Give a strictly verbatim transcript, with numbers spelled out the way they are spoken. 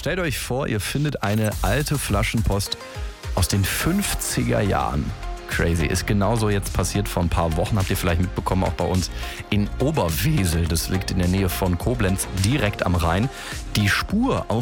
Stellt euch vor, ihr findet eine alte Flaschenpost aus den fünfziger Jahren. Crazy. Ist genauso jetzt passiert vor ein paar Wochen, habt ihr vielleicht mitbekommen, auch bei uns in Oberwesel. Das liegt in der Nähe von Koblenz, direkt am Rhein. Die Spur auf